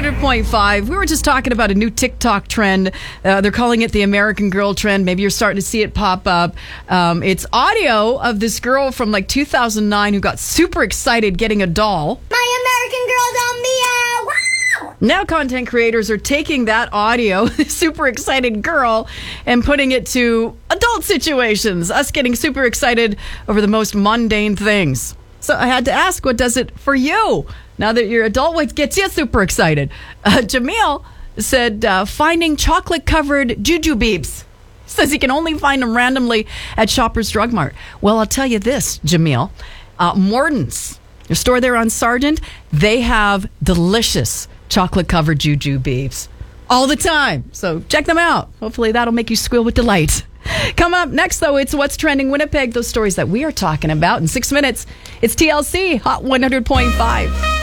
100.5. We were just talking about a new TikTok trend. They're calling it the American Girl trend. Maybe you're starting to see it pop up. It's audio of this girl from like 2009 who got super excited getting a doll. My American Girl doll, meow! Wow! Now content creators are taking that audio, super excited girl, and putting it to adult situations. Us getting super excited over the most mundane things. So I had to ask, what does it for you? Now that you're adult, what gets you super excited? Jamil said finding chocolate-covered Juju Beeps. Says he can only find them randomly at Shoppers Drug Mart. Well, I'll tell you this, Jamil. Morton's, your store there on Sargent, they have delicious chocolate-covered Juju Beeps all the time. So check them out. Hopefully that'll make you squeal with delight. Come up next, though, it's What's Trending Winnipeg, those stories that we are talking about. In 6 minutes, it's TLC, Hot 100.5.